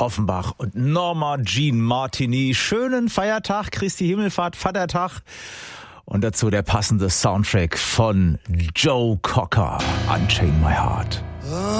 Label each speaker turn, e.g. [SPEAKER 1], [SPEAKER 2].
[SPEAKER 1] Offenbach und Norma Jean Martini. Schönen Feiertag, Christi Himmelfahrt, Vatertag. Und dazu der passende Soundtrack von Joe Cocker, Unchain My Heart.